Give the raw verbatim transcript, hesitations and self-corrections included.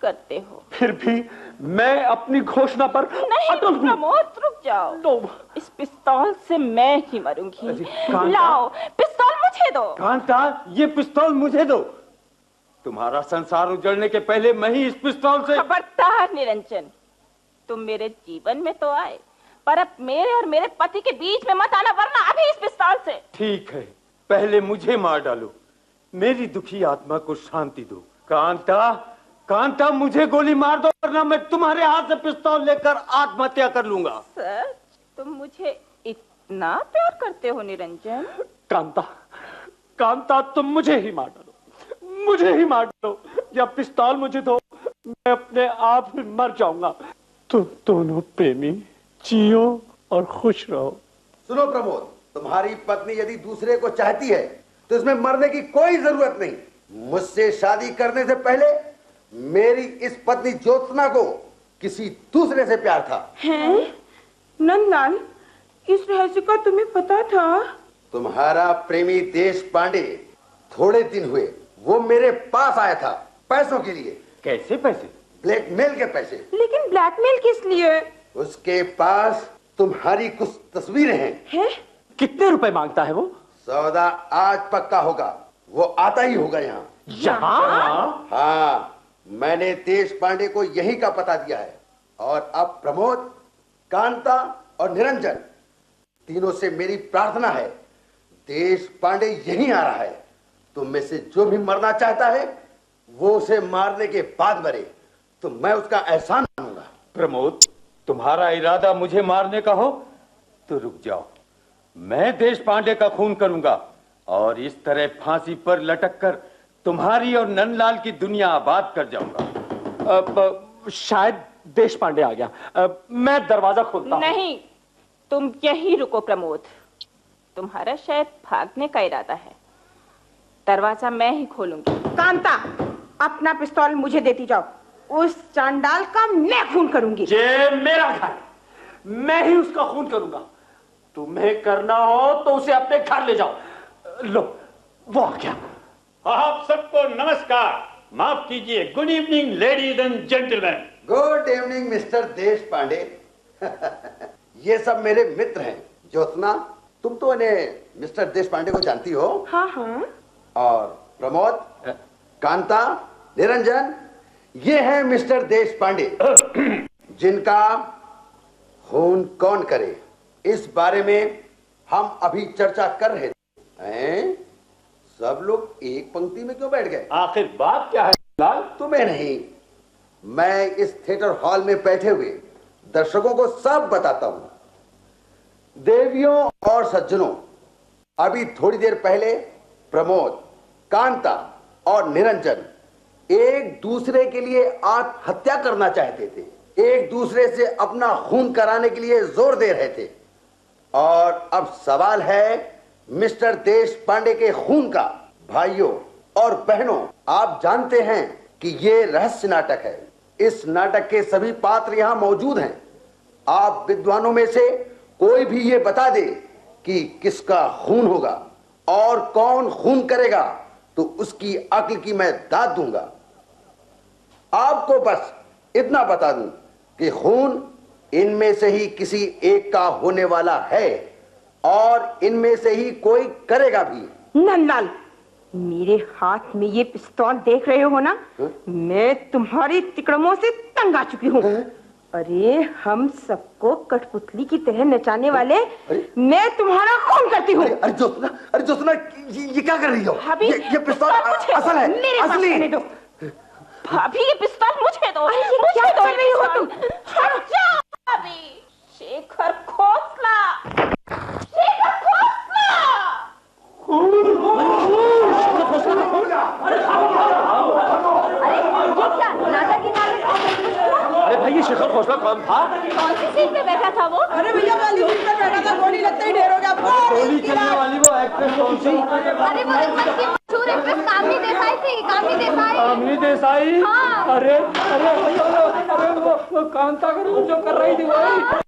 करते हो। फिर भी मैं अपनी घोषणा पर नहीं प्रमोद, रुक जाओ। तो इस पिस्तौल से मैं ही मरूंगी। लाओ पिस्तौल मुझे दो। कांता, ये पिस्तौल मुझे दो। तुम्हारा संसार उजड़ने के पहले मैं ही इस पिस्तौल से। खबरदार निरंजन, तुम मेरे जीवन में तो आए, पर अब मेरे और मेरे पति के बीच में मत आना, वरना अभी इस पिस्तौल से। ठीक है, पहले मुझे मार डालो, मेरी दुखी आत्मा को शांति दो। कांता, कांता मुझे गोली मार दो, वरना मैं तुम्हारे हाथ से पिस्तौल लेकर आत्महत्या कर लूंगा। सच? तुम मुझे इतना प्यार करते हो निरंजन? कांता, कांता तुम मुझे ही मार डालो, मुझे ही मार डालो, या पिस्तौल मुझे दो, मैं अपने आप ही मर जाऊंगा। तुम दोनों प्रेमी जियो और खुश रहो। सुनो प्रमोद, तुम्हारी पत्नी यदि दूसरे को चाहती है तो इसमें मरने की कोई जरूरत नहीं। मुझसे शादी करने से पहले मेरी इस पत्नी ज्योत्सना को किसी दूसरे से प्यार था। हैं? नंदलाल, इस रहस्य का तुम्हें पता था? तुम्हारा प्रेमी देश पांडे थोड़े दिन हुए वो मेरे पास आया था पैसों के लिए। कैसे पैसे? ब्लैकमेल के पैसे। लेकिन ब्लैकमेल किस लिए? उसके पास तुम्हारी कुछ तस्वीरें हैं। है? कितने रुपए मांगता है वो? सौदा आज पक्का होगा, वो आता ही होगा यहाँ। यहाँ? हाँ, मैंने देश पांडे को यही का पता दिया है। और अब प्रमोद, कांता और निरंजन तीनों से मेरी प्रार्थना है, देश पांडे यहीं आ रहा है। तुम में से जो भी मरना चाहता है वो उसे मारने के बाद मरे, तो मैं उसका एहसान मानूंगा। प्रमोद, तुम्हारा इरादा मुझे मारने का हो तो रुक जाओ, मैं देश पांडे का खून करूंगा और इस तरह फांसी पर लटक कर तुम्हारी और नंदलाल की दुनिया आबाद कर जाऊंगा। अब शायद देश पांडे आ गया, अब मैं दरवाजा खोलता हूं। नहीं, तुम यहीं रुको प्रमोद, तुम्हारा शायद भागने का इरादा है। दरवाजा मैं ही खोलूंगी। कांता, अपना पिस्तौल मुझे देती जाओ, उस चांडाल का मैं खून करूंगी। ये मेरा घर, मैं ही उसका खून करूंगा। तुम्हें करना हो तो उसे अपने घर ले जाओ। लो, वो आ गया। आप सबको नमस्कार, माफ कीजिए, good evening ladies and gentleman. Good evening mister देश पांडे। ये सब मेरे मित्र हैं। ज्योत्सना, तुम तो इन्हें मिस्टर देश पांडे को जानती हो। हाँ हाँ। और प्रमोद, कांता, निरंजन, ये हैं मिस्टर देश पांडे, जिनका खून कौन करे इस बारे में हम अभी चर्चा कर रहे थे। हैं? सब लोग एक पंक्ति में क्यों बैठ गए? आखिर बात क्या है लाल? तुम्हें नहीं, मैं इस थिएटर हॉल में बैठे हुए दर्शकों को सब बताता हूं। देवियों और सज्जनों, अभी थोड़ी देर पहले प्रमोद, कांता और निरंजन एक दूसरे के लिए आत्महत्या करना चाहते थे, एक दूसरे से अपना खून कराने के लिए जोर दे रहे थे। और अब सवाल है मिस्टर देश पांडे के खून का। भाइयों और बहनों, आप जानते हैं कि ये रहस्य नाटक है। इस नाटक के सभी पात्र यहां मौजूद हैं। आप विद्वानों में से कोई भी ये बता दे कि किसका खून होगा और कौन खून करेगा, तो उसकी अक्ल की मैं दाद दूंगा। आपको बस इतना बता दूं कि खून इनमें से ही किसी एक का होने वाला है और इनमें से ही कोई करेगा भी। नंदलाल, मेरे हाथ में ये पिस्तौल देख रहे हो ना? है? मैं तुम्हारी तिकड़मों से तंग आ चुकी हूँ। अरे हम सबको कठपुतली की तरह नचाने वाले मैं तुम्हारा खून करती हूँ। अरे ज्योत्सना, अरे ज्योत्सना, ये, ये क्या कर रही हो? भाभी, ये, ये पिस्तौल असल है, मेरे असली। दो। भाभी, ये पिस्तौल मुझे दो। मुझे क्या कर रही हो तुम? भाभी, शेखर खोसला, शेखर खोसला। अरे भाई, ये शेखर खोसला कौन था? कौन सी सीट पे बैठा था वो? अरे भैया, वाली सीट पे बैठा था, गोली लगते ही ढेर हो गया। गोली चलने वाली वो एक्ट्रेस कौन सी? अरे वो इनकी मशहूर एक्ट्रेस कामिनी देसाई थी। कामिनी देसाई। कामिनी देसाई? हाँ। अरे अरे अरे वो, वो कांता का रोल जो कर रही थी वही।